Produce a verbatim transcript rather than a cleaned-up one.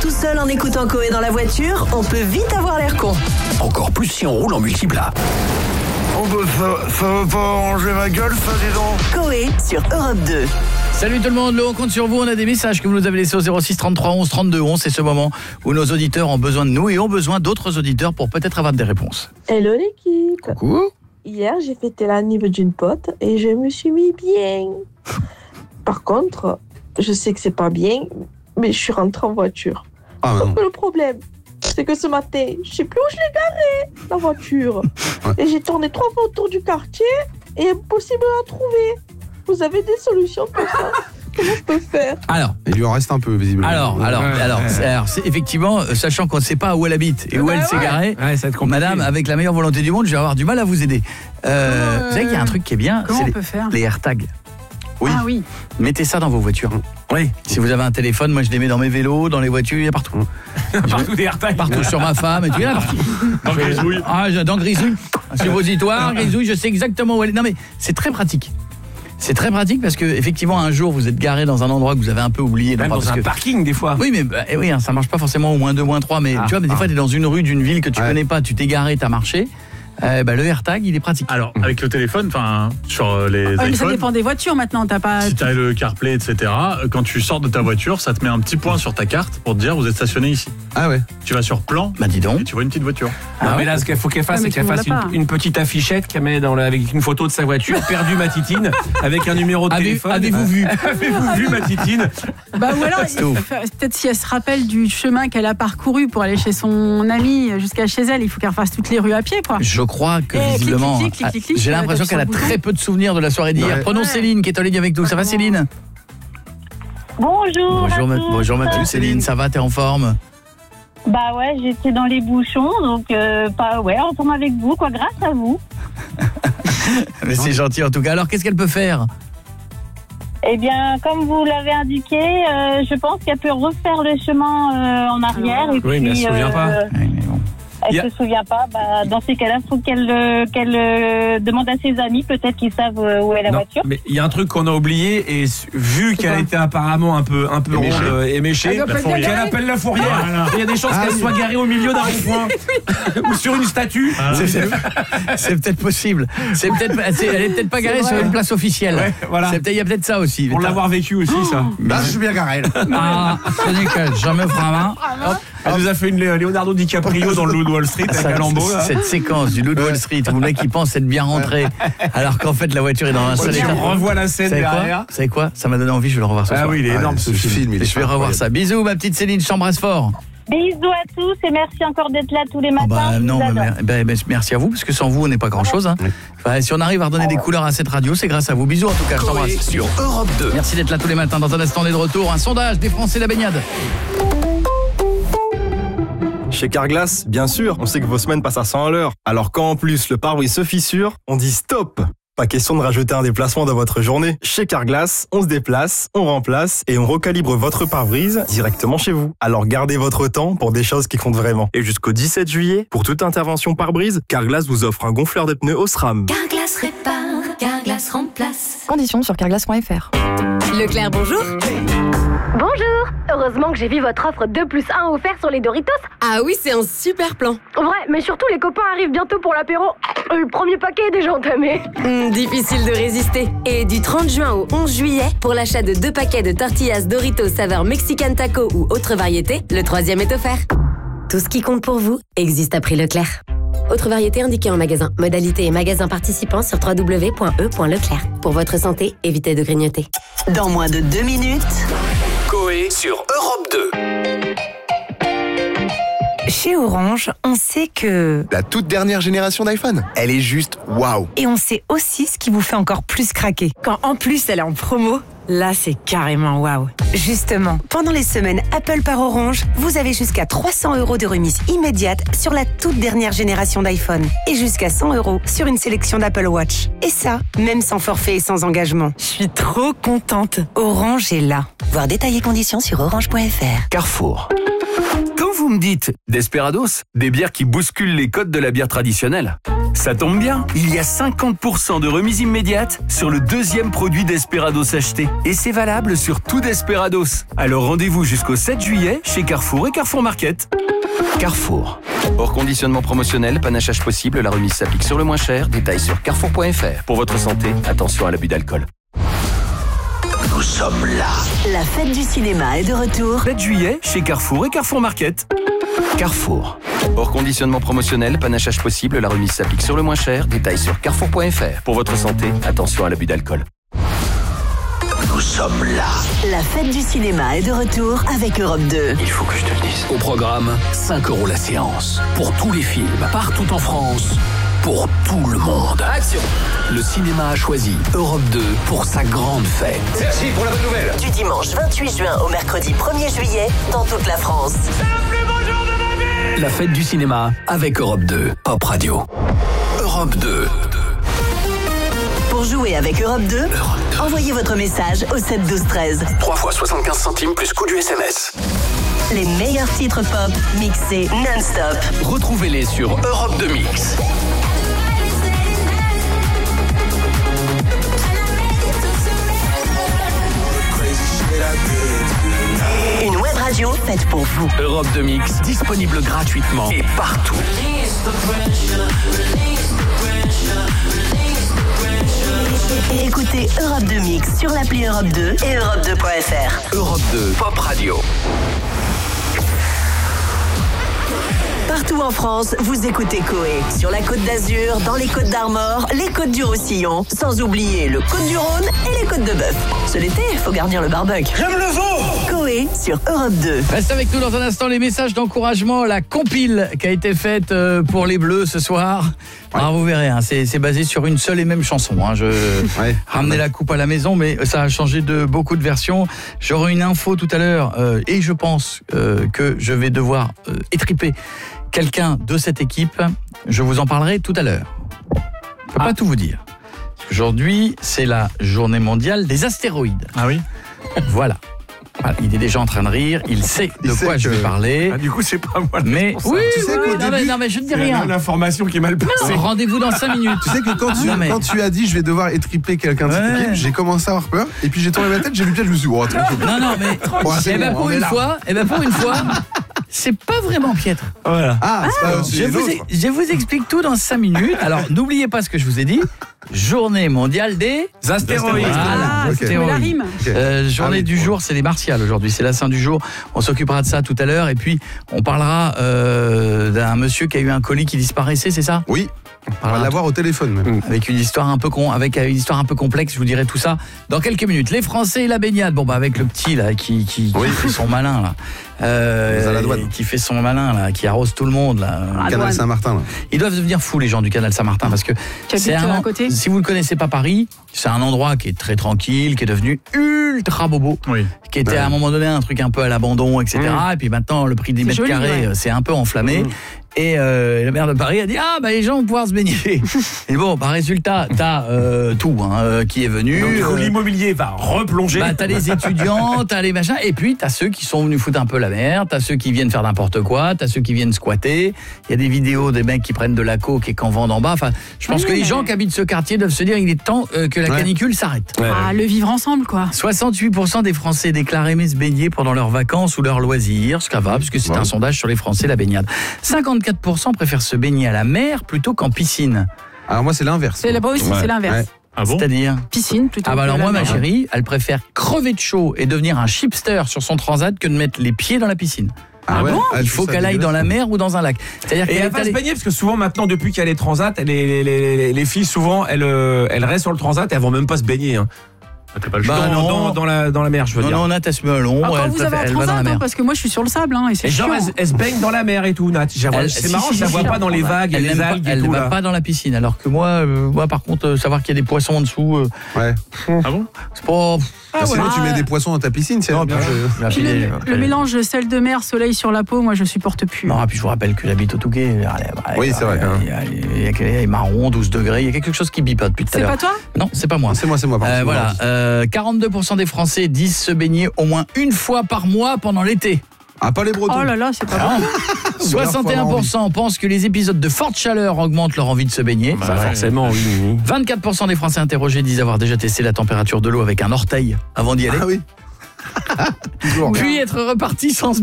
tout seul en écoutant Coé dans la voiture, on peut vite avoir l'air con. Encore plus si on roule en multiplat. Oh bah ça, ça va pas arranger ma gueule, ça, dis donc. Coé sur Europe deux. Salut tout le monde, on compte sur vous, on a des messages que vous nous avez laissés au zéro six trente-trois onze trente-deux onze, c'est ce moment où nos auditeurs ont besoin de nous et ont besoin d'autres auditeurs pour peut-être avoir des réponses. Hello l'équipe. Coucou. Hier, j'ai fêté l'anniversaire d'une pote et je me suis mis bien. Par contre, je sais que c'est pas bien, mais je suis rentrée en voiture. Ah, Sauf que le problème, c'est que ce matin, je sais plus où je l'ai garée, la voiture. Ouais. Et j'ai tourné trois fois autour du quartier et impossible à la trouver. Vous avez des solutions pour ça? Comment je peux faire? Alors, il lui en reste un peu, visiblement. alors, alors, Ouais, alors, ouais. c'est, alors, c'est effectivement, euh, sachant qu'on ne sait pas où elle habite et où Bah elle ouais. s'est garée, Ouais, ça va être compliqué. madame, avec la meilleure volonté du monde, je vais avoir du mal à vous aider. Euh, Comment, euh, vous savez qu'il y a un truc qui est bien, Comment c'est on les, peut faire? les AirTags. Oui. Ah oui. Mettez ça dans vos voitures. Oui. Si vous avez un téléphone, moi je les mets dans mes vélos, dans les voitures, il y a partout. Partout des AirTags. Partout sur ma femme, et tout, il y en a partout. Dans Grisouille. Ah, je- dans Grisouille. Un suppositoire, Grisouille, je sais exactement où elle est. Non mais c'est très pratique. C'est très pratique parce que effectivement un jour vous êtes garé dans un endroit que vous avez un peu oublié. Même non, dans parce un que... parking, des fois. Oui, mais bah, eh oui, hein, ça marche pas forcément au moins deux, moins trois, mais Ah, tu vois, mais des ah. fois tu es dans une rue d'une ville que tu Ouais. connais pas, tu t'es garé, tu as marché. Euh, bah, le AirTag, il est pratique. Alors, avec le téléphone, enfin, sur euh, les Ah, mais ça iPhones, dépend des voitures maintenant, t'as pas... si tu as le CarPlay, et cetera, quand tu sors de ta voiture, ça te met un petit point sur ta carte pour te dire vous êtes stationné ici. Ah ouais. Tu vas sur plan Bah dis donc. et tu vois une petite voiture. Ah Non, mais ouais. là, ce qu'il faut qu'elle fasse, Ah, mais c'est qu'elle tout le monde fasse l'a une, pas. une petite affichette qu'elle met dans le, avec une photo de sa voiture, perdu ma titine, avec un numéro de Avez- téléphone. avez-vous vu Avez-vous vu ma titine? Bah, ou alors, C'est tout. il faut- peut-être si elle se rappelle du chemin qu'elle a parcouru pour aller chez son amie jusqu'à chez elle, il faut qu'elle refasse toutes les rues à pied, quoi. Je crois que Eh, clic, visiblement, clic, clic, clic, clic, j'ai euh, l'impression t'appuies qu'elle a sur le très bouton. peu de souvenirs de la soirée d'hier. Ouais. Prenons Ouais. Céline qui est en ligne avec nous. Ça va Céline? Bonjour. Bonjour, à ma- tous. bonjour Mathieu, Céline, ça va, t'es en forme? Bah ouais, j'étais dans les bouchons, donc euh, pas ouais, en forme avec vous, quoi, grâce à vous. Mais c'est gentil en tout cas. Alors qu'est-ce qu'elle peut faire? Eh bien, comme vous l'avez indiqué, euh, je pense qu'elle peut refaire le chemin euh, en arrière. Et Oui, puis, mais elle se souvient pas. Ouais, mais bon. Elle Il y a- se souvient pas. Bah, dans ces cas-là, il faut qu'elle euh, qu'elle euh, demande à ses amis, peut-être qu'ils savent euh, où est la Non, voiture. mais il y a un truc qu'on a oublié et s- vu qu'elle quoi était apparemment un peu un peu ronde Éméchée. euh, éméchée, Elle doit pas être qu'elle garée. appelle la fourrière. Il y a des chances Ah qu'elle oui. soit garée au milieu d'un rond-point ou sur une statue. C'est- c'est- C'est peut-être possible. C'est peut-être, c'est- elle est peut-être pas garée C'est sur vrai. une place officielle. Ouais, voilà. C'est peut-être- il y a peut-être ça aussi. Pour l'avoir vécu aussi, ça. Là, je suis bien garé. là. Ah, ce n'est que je me framain. Hop. Elle nous a fait une Lé- Leonardo DiCaprio dans le Loup de Wall Street avec Ça, un lambeau. là. cette séquence du Loup de Wall Street où le mec il pense être bien rentré alors qu'en fait la voiture est dans un seul Et état. on revoit la Vous scène savez derrière. quoi, Vous savez quoi Ça m'a donné envie, je vais le revoir ce Ah soir. oui, il est Ouais, énorme ce ce film. film, il est Et je vais revoir incroyable. ça. Bisous ma petite Céline, je t'embrasse fort. Bisous à tous et merci encore d'être là tous les Oh matins. bah, je vous non, bah, adore. mer- bah, bah, merci à vous parce que sans vous on n'est pas grand chose. Hein. Enfin, si on arrive à redonner des couleurs à cette radio, c'est grâce à vous. Bisous en tout cas, je Coé t'embrasse. sur Europe deux. Merci d'être là tous les matins. Dans un instant, on est de retour. Un sondage des Français la baignade. Chez Carglass, bien sûr, on sait que vos semaines passent à cent à l'heure. Alors quand en plus le pare-brise se fissure, on dit stop. Pas question de rajouter un déplacement dans votre journée. Chez Carglass, on se déplace, on remplace et on recalibre votre pare-brise directement chez vous. Alors gardez votre temps pour des choses qui comptent vraiment. Et jusqu'au dix-sept juillet, pour toute intervention pare-brise, Carglass vous offre un gonfleur de pneus Osram. Carglass répare, Carglass remplace. Conditions sur carglass point f r. Leclerc, bonjour. Bonjour. Heureusement que j'ai vu votre offre deux plus un offert sur les Doritos. Ah oui, c'est un super plan. Ouais, mais surtout les copains arrivent bientôt pour l'apéro. Euh, Le premier paquet est déjà entamé. Hmm, difficile de résister. Et du trente juin au onze juillet, pour l'achat de deux paquets de tortillas Doritos saveur Mexican Taco ou autre variété, le troisième est offert. Tout ce qui compte pour vous existe à prix Leclerc. Autre variété indiquée en magasin. Modalité et magasin participants sur w w w point e point leclerc. Pour votre santé, évitez de grignoter. Dans moins de deux minutes, Coé sur Europe deux. Chez Orange, on sait que... La toute dernière génération d'iPhone, elle est juste waouh. Et on sait aussi ce qui vous fait encore plus craquer. Quand en plus elle est en promo, là c'est carrément waouh. Justement, pendant les semaines Apple par Orange, vous avez jusqu'à trois cents euros de remise immédiate sur la toute dernière génération d'iPhone. Et jusqu'à cent euros sur une sélection d'Apple Watch. Et ça, même sans forfait et sans engagement. Je suis trop contente. Orange est là. Voir détails et conditions sur orange point f r. Carrefour. Quand vous vous me dites Desperados, des bières qui bousculent les codes de la bière traditionnelle. Ça tombe bien, il y a cinquante pour cent de remise immédiate sur le deuxième produit Desperados acheté. Et c'est valable sur tout Desperados. Alors rendez-vous jusqu'au sept juillet chez Carrefour et Carrefour Market. Carrefour. Hors conditionnement promotionnel, panachage possible, la remise s'applique sur le moins cher. Détails sur carrefour point f r. Pour votre santé, attention à l'abus d'alcool. Nous sommes là. La fête du cinéma est de retour. sept juillet chez Carrefour et Carrefour Market. Carrefour. Hors conditionnement promotionnel, panachage possible, la remise s'applique sur le moins cher. Détails sur carrefour point f r. Pour votre santé, attention à l'abus d'alcool. Nous sommes là. La fête du cinéma est de retour avec Europe deux. Il faut que je te le dise. Au programme, cinq euros la séance. Pour tous les films, partout en France. Pour tout le monde. Action. Le cinéma a choisi Europe deux pour sa grande fête. Merci pour la bonne nouvelle. Du dimanche vingt-huit juin au mercredi premier juillet dans toute la France. C'est le plus beau jour de ma vie. La fête du cinéma avec Europe deux. Pop Radio. Europe deux. Pour jouer avec Europe deux, Europe deux, envoyez votre message au sept douze treize. trois fois soixante-quinze centimes plus coût du S M S. Les meilleurs titres pop mixés non-stop. Retrouvez-les sur Europe deux Mix. Une web radio faite pour vous. Europe deux Mix, disponible gratuitement et partout. Et écoutez Europe deux Mix sur l'appli Europe deux et europe deux point f r. Europe deux, Pop Radio. Partout en France, vous écoutez Coé. Sur la Côte d'Azur, dans les Côtes d'Armor, les Côtes du Roussillon, sans oublier le Côte du Rhône et les Côtes de Bœuf. Ce l'été, faut garnir le barbecue. J'aime le veau. Coé sur Europe deux. Reste avec nous dans un instant les messages d'encouragement, la compile qui a été faite pour les Bleus ce soir. Ouais. Alors vous verrez, hein, c'est, c'est basé sur une seule et même chanson. Hein. Je ouais. ramenais la coupe à la maison, mais ça a changé de beaucoup de versions. J'aurai une info tout à l'heure euh, et je pense euh, que je vais devoir euh, étriper quelqu'un de cette équipe. Je vous en parlerai tout à l'heure. Je ne peux ah. pas tout vous dire. Aujourd'hui, c'est la journée mondiale des astéroïdes. Ah oui ? Voilà. Voilà. Il est déjà en train de rire, il sait de il quoi sait je vais parler. Ah, du coup, c'est pas moi. Mais oui, tu oui, sais oui non, mais, non, mais je ne dis rien. L'information qui est mal passée. Non, rendez-vous dans cinq minutes. Tu sais que quand, tu, ah, mais... quand tu as dit je vais devoir étriper quelqu'un de cette ouais. équipe, j'ai commencé à avoir peur. Et puis j'ai tourné ma tête, j'ai vu le piège, je me suis dit, oh, tranquille. Non, non, mais bon, et ben bon, pour, une fois, et ben pour une fois, c'est pas vraiment piètre. Voilà. Ah, c'est pas, je, vous, je vous explique tout dans cinq minutes. Alors, n'oubliez pas ce que je vous ai dit. Journée mondiale des astéroïdes. Ah, okay. C'était la rime. Okay. Euh, journée ah, oui. du jour, c'est les martiales aujourd'hui. C'est la saint du jour. On s'occupera de ça tout à l'heure. Et puis, on parlera euh, d'un monsieur qui a eu un colis qui disparaissait, c'est ça ? Oui. On va l'avoir au téléphone même. Avec une histoire un peu con, avec une histoire un peu complexe, je vous dirai tout ça dans quelques minutes. Les Français et la baignade. Bon bah avec le petit là qui qui, qui oui. fait son malin là. Euh, qui fait son malin là, qui arrose tout le monde là. Le canal Saint-Martin là. Ils doivent devenir fous les gens du canal Saint-Martin parce que c'est un, si vous ne connaissez pas Paris, c'est un endroit qui est très tranquille, qui est devenu ultra bobo, oui. qui était ouais. à un moment donné un truc un peu à l'abandon, et cetera. Mmh. Et puis maintenant le prix des c'est mètres joli, carrés, ouais. c'est un peu enflammé. Mmh. Et euh, le maire de Paris a dit ah bah les gens vont pouvoir se baigner. Et bon bah résultat t'as euh, tout hein, euh, qui est venu. Donc euh, l'immobilier va replonger. Bah t'as les étudiants, t'as les machins, et puis t'as ceux qui sont venus foutre un peu la merde, t'as ceux qui viennent faire n'importe quoi, t'as ceux qui viennent squatter. Il y a des vidéos des mecs qui prennent de la coke et qu'en vendent en bas. Enfin, je pense ah, que les gens qui habitent ce quartier doivent se dire il est temps euh, que la ouais. canicule s'arrête. Ouais. Ah le vivre ensemble quoi. soixante-huit pour cent des Français déclarent aimer se baigner pendant leurs vacances ou leurs loisirs, ce qui va parce que c'est ouais. un sondage sur les Français la baignade. cinquante-quatre pour cent préfèrent se baigner à la mer plutôt qu'en piscine. Alors moi c'est l'inverse. C'est là-bas aussi, ouais. c'est l'inverse. Ouais. Ah bon ? C'est-à-dire piscine plutôt. Ah bah alors moi ma chérie, elle préfère crever de chaud et devenir un chipster sur son transat que de mettre les pieds dans la piscine. Ah, ah ouais, bon ah, il faut qu'elle aille dans la mer ou dans un lac. C'est-à-dire et elle va se baigner parce que souvent maintenant depuis qu'elle est transat, les, les, les, les filles souvent elles, elles restent sur le transat et elles vont même pas se baigner. Hein. T'as pas le bah dans, dans, dans, la, dans la mer, je veux non, dire. Non, Nat, elle se met à long. Ah, quand vous avez un transat, hein, parce que moi, je suis sur le sable, hein, et c'est et chiant. genre, elle, elle se baigne dans la mer et tout, Nat. Elle, c'est si, marrant, si, je la si, vois si, pas dans les vagues, elle, les algues pas, Elle ne va pas dans la piscine, alors que moi, euh, moi par contre, euh, savoir qu'il y a des poissons en dessous... Euh, ouais. Ah bon ? C'est pas... Ah ouais. Sinon, tu mets des poissons dans ta piscine, c'est non, bien. Je... Puis le, le mélange sel de mer, soleil sur la peau, moi, je supporte plus. Non, puis je vous rappelle que j'habite au Touquet. Oui, c'est vrai. Il y a marron, douze degrés, il y a quelque chose qui bipote depuis tout à l'heure. C'est pas toi ? Non, c'est pas moi. C'est moi, c'est moi. Euh, voilà. Euh, quarante-deux pour cent des Français disent se baigner au moins une fois par mois pendant l'été. Ah, pas les Bretons. Oh là là, c'est pas bon. soixante et un pour cent pensent que les épisodes de forte chaleur augmentent leur envie de se baigner. Bah, forcément, oui, oui. vingt-quatre pour cent des Français interrogés disent avoir déjà testé la température de l'eau avec un orteil avant d'y aller. Ah oui. Toujours. Puis être reparti sans se